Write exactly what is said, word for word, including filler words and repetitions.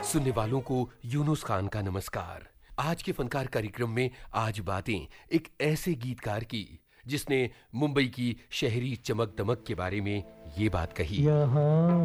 सुनने वालों को यूनुस खान का नमस्कार। आज के फनकार कार्यक्रम में आज बातें एक ऐसे गीतकार की जिसने मुंबई की शहरी चमक दमक के बारे में ये बात कही। यहाँ